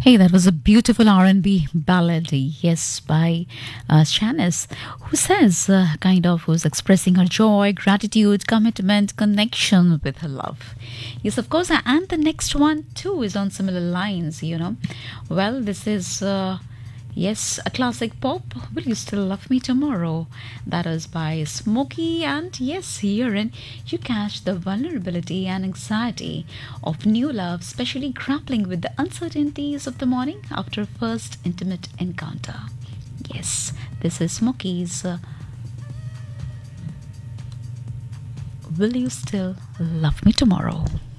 Hey, that was a beautiful R&B ballad, yes, by Shanice, who says, who's expressing her joy, gratitude, commitment, connection with her love. Yes, of course, and the next one too is on similar lines. Well, this is yes, a classic pop. Will You Still Love Me Tomorrow? That is by Smokey. And yes, herein you catch the vulnerability and anxiety of new love, especially grappling with the uncertainties of the morning after a first intimate encounter. Yes, this is Smokey's Will You Still Love Me Tomorrow?